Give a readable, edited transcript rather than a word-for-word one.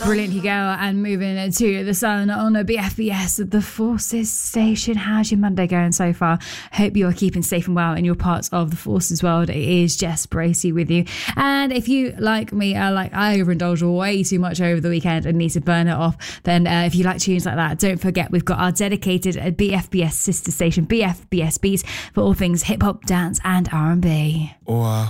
Brilliant you go, and moving to the sun on a BFBS, the Forces Station. How's your Monday going so far? Hope you are keeping safe and well in your parts of the Forces world. It is Jess Bracey with you. And if you, like me, I overindulge way too much over the weekend and need to burn it off, then if you like tunes like that, don't forget we've got our dedicated BFBS sister station, BFBS Beats, for all things hip hop, dance and R&B.